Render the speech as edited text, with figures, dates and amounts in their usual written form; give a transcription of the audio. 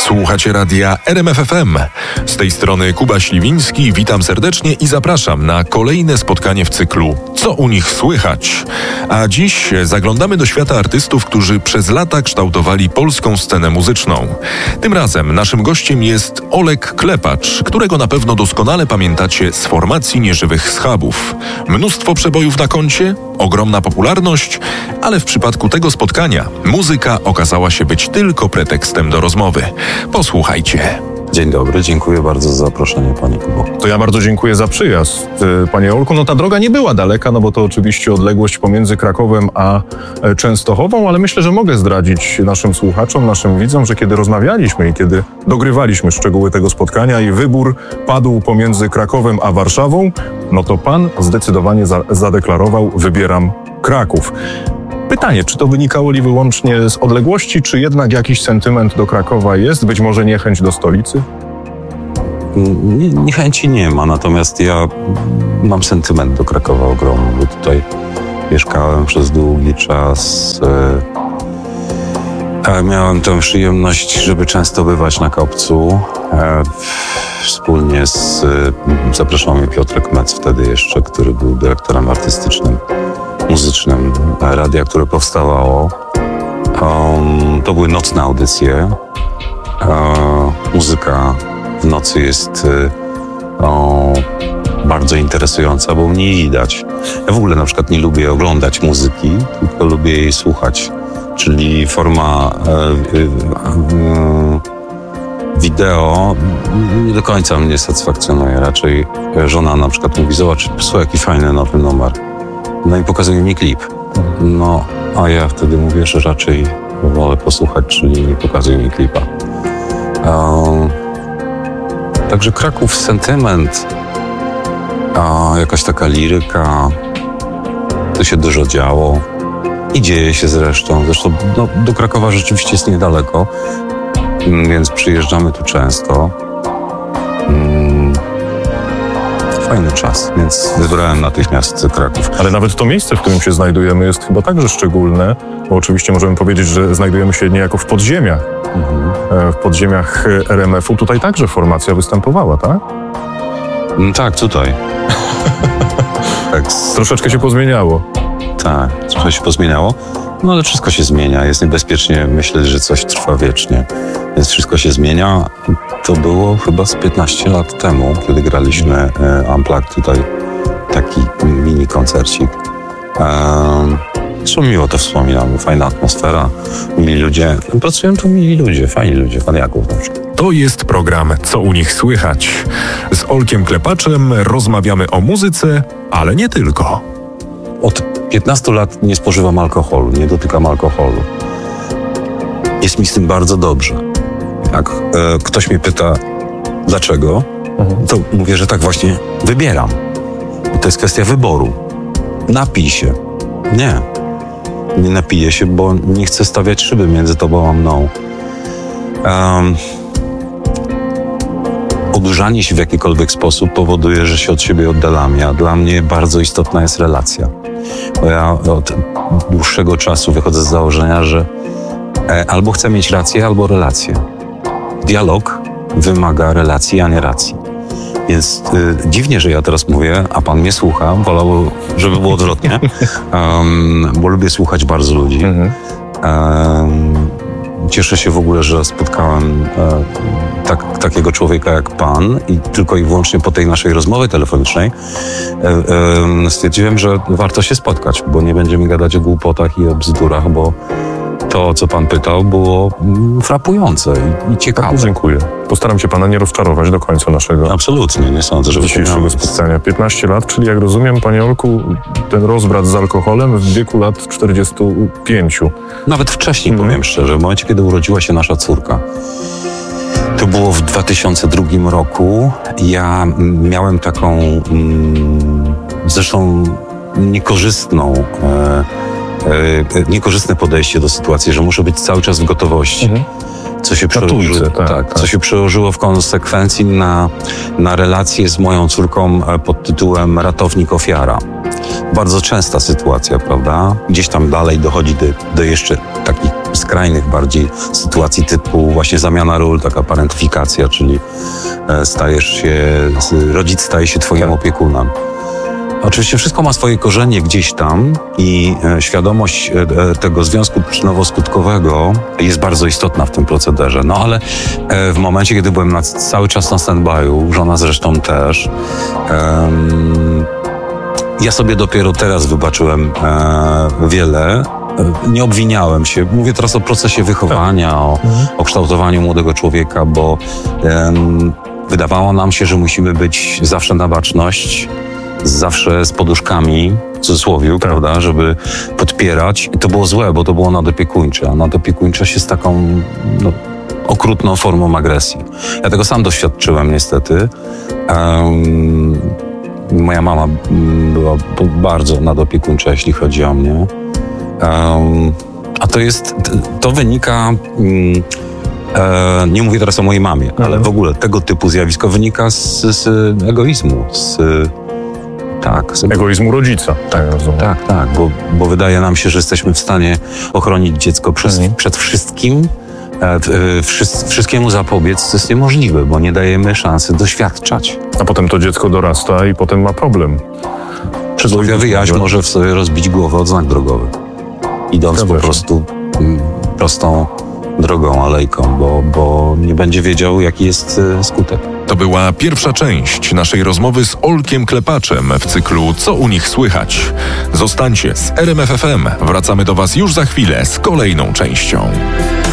Słuchacie radia RMF FM. Z tej strony Kuba Śliwiński, witam serdecznie i zapraszam na kolejne spotkanie w cyklu Co u nich słychać? A dziś zaglądamy do świata artystów, którzy przez lata kształtowali polską scenę muzyczną. Tym razem naszym gościem jest Olek Klepacz, którego na pewno doskonale pamiętacie z formacji Nieżywych Schabów. Mnóstwo przebojów na koncie, ogromna popularność, ale w przypadku tego spotkania muzyka okazała się być tylko pretekstem do rozmowy. Posłuchajcie. Dzień dobry, dziękuję bardzo za zaproszenie, panie Kubo. To ja bardzo dziękuję za przyjazd, panie Olku. No ta droga nie była daleka, no bo to oczywiście odległość pomiędzy Krakowem a Częstochową, ale myślę, że mogę zdradzić naszym słuchaczom, naszym widzom, że kiedy rozmawialiśmy i kiedy dogrywaliśmy szczegóły tego spotkania i wybór padł pomiędzy Krakowem a Warszawą, no to pan zdecydowanie zadeklarował: wybieram Kraków. Pytanie, czy to wynikało wyłącznie z odległości, czy jednak jakiś sentyment do Krakowa jest? Być może niechęć do stolicy? Niechęci nie ma, natomiast ja mam sentyment do Krakowa ogromny, bo tutaj mieszkałem przez długi czas. Miałem tę przyjemność, żeby często bywać na Kopcu. Wspólnie zapraszał mnie Piotrek Mec wtedy jeszcze, który był dyrektorem artystycznym, muzycznym radia, które powstawało. To były nocne audycje. Muzyka w nocy jest bardzo interesująca, bo mnie widać. Ja w ogóle na przykład nie lubię oglądać muzyki, tylko lubię jej słuchać. Czyli forma wideo nie do końca mnie satysfakcjonuje. Raczej żona na przykład mówi: zobacz, słuchaj, jaki fajny nowy numer. No i pokazuje mi klip. No, a ja wtedy mówię, że raczej wolę posłuchać, czyli nie pokazuje mi klipa. Także Kraków, sentyment, jakaś taka liryka, to się dużo działo i dzieje się zresztą. Zresztą do Krakowa rzeczywiście jest niedaleko, więc przyjeżdżamy tu często. Fajny czas, więc wybrałem natychmiast Kraków. Ale nawet to miejsce, w którym się znajdujemy, jest chyba także szczególne, bo oczywiście możemy powiedzieć, że znajdujemy się niejako w podziemiach. W podziemiach RMF-u. Tutaj także formacja występowała, tak? Tak, tutaj. Tak. Troszeczkę się pozmieniało. Tak, trochę się pozmieniało. No ale wszystko się zmienia. Jest niebezpiecznie myśleć, że coś trwa wiecznie. Więc wszystko się zmienia. To było chyba z 15 lat temu, kiedy graliśmy Unplugged tutaj. Taki mini koncercik. Zresztą miło to wspominam. Fajna atmosfera, mili ludzie. Pracują tu mili ludzie, fajni ludzie, Faniaków na przykład. To jest program Co u nich słychać. Z Olkiem Klepaczem rozmawiamy o muzyce, ale nie tylko. Od 15 lat nie spożywam alkoholu, nie dotykam alkoholu. Jest mi z tym bardzo dobrze. Jak ktoś mnie pyta, dlaczego, to mówię, że tak właśnie wybieram. To jest kwestia wyboru. Napij się. Nie napiję się, bo nie chcę stawiać szyby między tobą a mną. Odurzanie się w jakikolwiek sposób powoduje, że się od siebie oddalamy, a dla mnie bardzo istotna jest relacja. Bo ja od dłuższego czasu wychodzę z założenia, że albo chcę mieć rację, albo relację. Dialog wymaga relacji, a nie racji. Więc dziwnie, że ja teraz mówię, a pan mnie słucha, wolałbym, żeby było odwrotnie, bo lubię słuchać bardzo ludzi. Cieszę się w ogóle, że spotkałem takiego człowieka jak pan i tylko i wyłącznie po tej naszej rozmowie telefonicznej stwierdziłem, że warto się spotkać, bo nie będziemy gadać o głupotach i o bzdurach, bo to, co pan pytał, było frapujące i ciekawe. Dziękuję. Postaram się pana nie rozczarować do końca naszego absolutnie, nie sądzę, że dzisiejszego spotkania. 15 lat, czyli jak rozumiem, panie Olku, ten rozbrat z alkoholem w wieku lat 45. Nawet wcześniej, powiem szczerze, w momencie, kiedy urodziła się nasza córka. To było w 2002 roku. Ja miałem taką zresztą niekorzystne podejście do sytuacji, że muszę być cały czas w gotowości. Co się przełożyło w konsekwencji na relację z moją córką pod tytułem ratownik ofiara. Bardzo częsta sytuacja, prawda? Gdzieś tam dalej dochodzi do jeszcze takich skrajnych bardziej sytuacji typu właśnie zamiana ról, taka parentyfikacja, czyli rodzic staje się twoim opiekunem. Oczywiście wszystko ma swoje korzenie gdzieś tam i świadomość tego związku przyczynowo-skutkowego jest bardzo istotna w tym procederze. No ale w momencie, kiedy byłem cały czas na stand-by'u, żona zresztą też, ja sobie dopiero teraz wybaczyłem wiele. Nie obwiniałem się. Mówię teraz o procesie wychowania, o kształtowaniu młodego człowieka, bo wydawało nam się, że musimy być zawsze na baczność, zawsze z poduszkami, w cudzysłowie, prawda, żeby podpierać. I to było złe, bo to było nadopiekuńcze, a nadopiekuńczość jest taką okrutną formą agresji. Ja tego sam doświadczyłem niestety. Moja mama była bardzo nadopiekuńcza, jeśli chodzi o mnie. A to wynika, nie mówię teraz o mojej mamie, ale w ogóle tego typu zjawisko wynika z egoizmu, z egoizmu rodzica. Tak, rozumiem. Tak, bo wydaje nam się, że jesteśmy w stanie ochronić dziecko przed wszystkim, wszystkiemu zapobiec, co jest niemożliwe, bo nie dajemy szansy doświadczać. A potem to dziecko dorasta i potem ma problem. Przysłowiowy jaś może w sobie rozbić głowę od znak drogowy, idąc po prostu prostą drogą, alejką, bo nie będzie wiedział, jaki jest skutek. To była pierwsza część naszej rozmowy z Olkiem Klepaczem w cyklu Co u nich słychać. Zostańcie z RMF FM. Wracamy do Was już za chwilę z kolejną częścią.